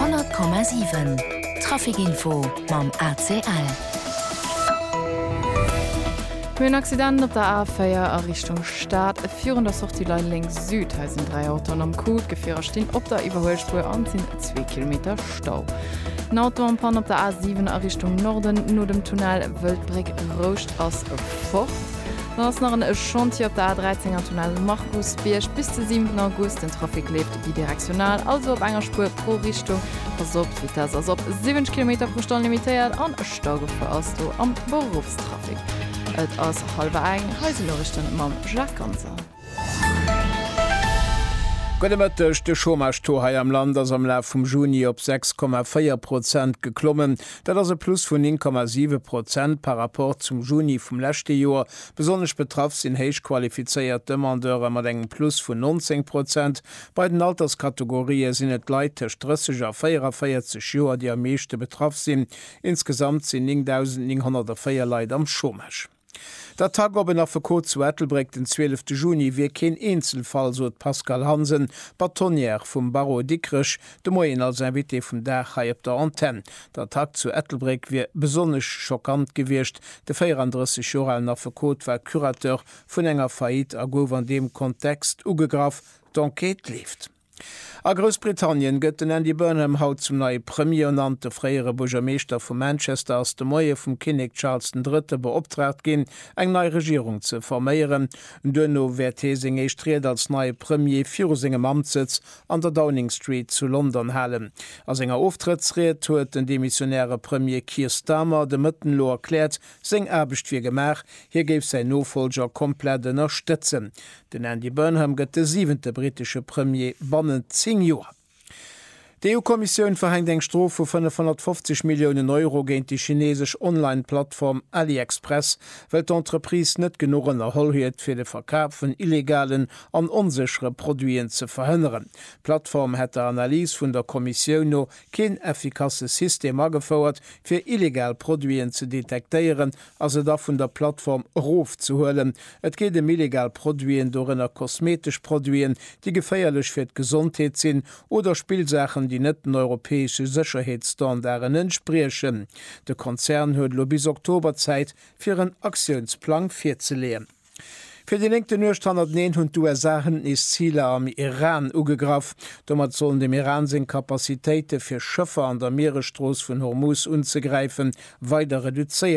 100,7 Trafikinfo mam ACL. Ein Accident op der A4 a Richtung Staat führen der Sortie Line links Süd heißen 3 Autos am Kut Gefährer stehen op der Überholspur an sind 2 Kilometer Stau. Ein Auto am Pan op der A7 a Richtung Norden nur dem Tunnel Wöldbrick rocht aus fort. Da ist noch ein Chantier op der A13er Tunnel Markusbiersch bis zum 7. August den Trafik lebt bidirektional, also auf einer Spur pro Richtung versorgt wie das, als ob 70 km pro Stunde limitiert an Staugefahr aus am Berufstrafik. Et ass halbe eng Heiselorichten mam Jacques Ganzer. Gëttemëttech de Schomarstohai am Land ass am Laf vum Juni op 6,4% geklommen, dat ass e Plus vun 9,7% par rapport zum Juni vum lächte Joer. Besonnech betraff sinn héich qualifizéiert Demandeure mat engem Plus vun 19%. Bei den Alterskategorie sinn et Leiite strësseger 44 Joer, die am meeschte betraff sinn. Insgesamt sinn 9.904 Leiit am Schomech. Der Tag op en Afko zu Ettelbreck den 12. Juni wie ken Einzelfall sot Pascal Hansen, Batonier vum Baro Dickrech, de Moien als Invité vum Dach hai op der Antenne. Der Tag zu Ettelbreck wie besonnech schockant gewircht. De 34 Joralen Afko war Kurateur vun enger Fait a gouf an dem Kontext ugegraf d'Enquête lieft. A Großbritannien gëtt den Andy Burnham haut zum neue Premier nannte freiere Burgermeester vu Manchester aus de Moie vum König Charles III. Beoptragt gin, eng neue Regierung ze forméieren. Dënno wär Thesing eistriert als neue Premier Virusingem Amtssitz an der Downing Street zu London halen. Als enger Auftrittsreet huet den demissionäre Premier Keir Starmer de Mëttenlo erklärt, seng erbecht wie gemach, hier géif se Nofolger komplett unterstützen. Den Andy Burnham gëtt de 7. britische Premier bannen 10 Joer. Die EU-Kommission verhängt eng Strafe von 550 Millionen Euro gegen die chinesische Online-Plattform AliExpress, weil die Entreprise nicht genug erholt hat, für den Verkauf von illegalen und unsicheren Produkten zu verhindern. Die Plattform hat der Analyse von der Kommission noch kein effikazes System angefordert, für illegale Produkte zu detektieren, also da von der Plattform Ruf zu holen. Es geht um illegale Produkte durch kosmetische Produkte, die gefährlich für die Gesundheit sind, oder Spielsachen, die net den europäesche Sicherheitsstandarden entsprechen. De Konzern huet lo bis Oktoberzeit fir een Aktionsplan vorzulegen. Für die linkte Nurstandard hun Sachen is Ziele am Iran ugegraf. Dommer sollen dem Iran sinn Kapazitéite fir Schëffer an der Meerestroos vun Hormuz unzugreifen, weiter reduzieren.